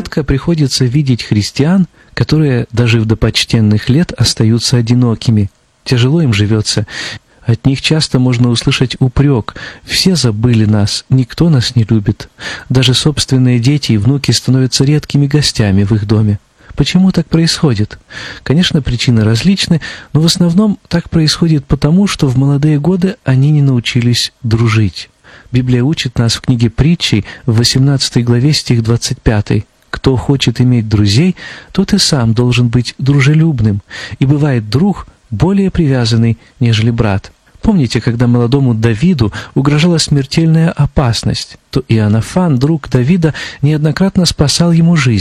Редко приходится видеть христиан, которые, дожив до почтенных лет, остаются одинокими. Тяжело им живется. От них часто можно услышать упрек: «Все забыли нас, никто нас не любит». Даже собственные дети и внуки становятся редкими гостями в их доме. Почему так происходит? Конечно, причины различны, но в основном так происходит потому, что в молодые годы они не научились дружить. Библия учит нас в книге Притчей в 18 главе стих 25. «Кто хочет иметь друзей, тот и сам должен быть дружелюбным, и бывает друг более привязанный, нежели брат». Помните, когда молодому Давиду угрожала смертельная опасность, то Иоаннафан, друг Давида, неоднократно спасал ему жизнь.